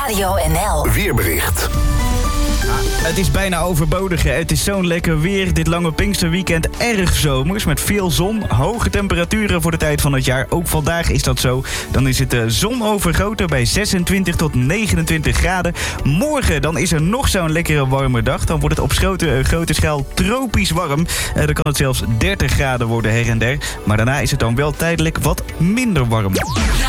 Radio NL. Weerbericht. Het is bijna overbodig, hè. Het is zo'n lekker weer. Dit lange Pinksterweekend erg zomers met veel zon. Hoge temperaturen voor de tijd van het jaar. Ook vandaag is dat zo. Dan is het zonovergoten bij 26 tot 29 graden. Morgen dan is er nog zo'n lekkere warme dag. Dan wordt het op grote schaal tropisch warm. Dan kan het zelfs 30 graden worden her en der. Maar daarna is het dan wel tijdelijk wat minder warm.